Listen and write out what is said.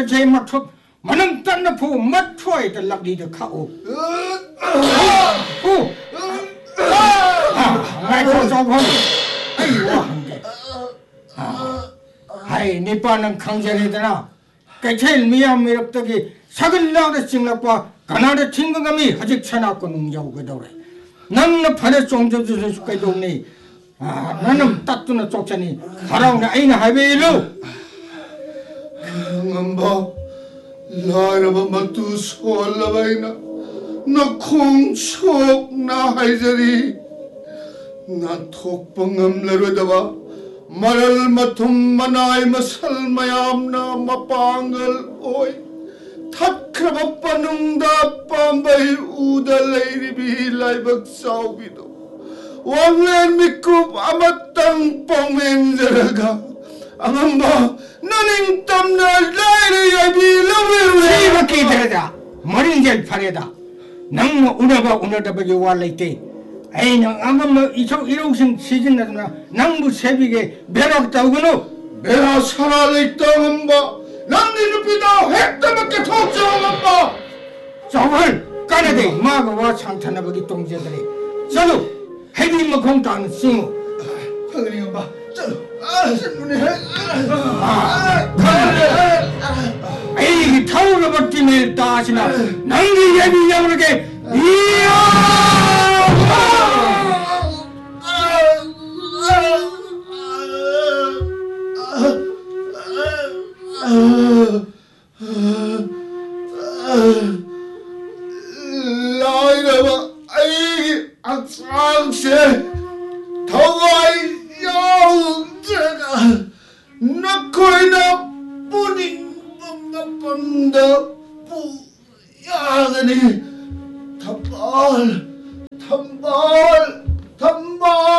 chế mặt thuốc mà nâng tân nó phù mất thôi thì lặng đi được khẩu ngay cô cho con ấy quá hay nipa nâng khang giờ này đó cái chế miam mi럽 떡이 사글나게 징락과 가나다 친구감이 아직 차나고 농자오게 도래 나는 팔에 쫑쫑쫑 죽게 동네 나는 따뜻한 쪽자니 가라오네 아이나 하베일로 ngamba lara ba matu sol lawaina na khong chok na haijari na thok pangam larwadawa maral mathum manai masal mayam na mapangal oi thatkraba panungda pambai uda leiribi laibak saubido wanglen mikub amatang pongmenjaraga angamba naning tamna lairi yabi lawe 세바퀴 들어다 머리질 파래다 낭 우나가 우나다버기 war라이때 에이 낭 아마 이쪽 일용생 시즌 나도나 낭부 세비게 매력다 오고노 내가 살아있다 한바 남네 눈빛다 핵다밖에 톡정한바 저걸 까내대 마가와 상탄아버기 동재들이 저도 해비마 공탄 싱 형님 한바 저로 신문이 에이 타오르 버티면 따시나 낭기 예비 야무르게 이야 라이라바 아이 악상세 더와이 영제가 나코이나 뿌링 뻔다 뿌야가니 탐발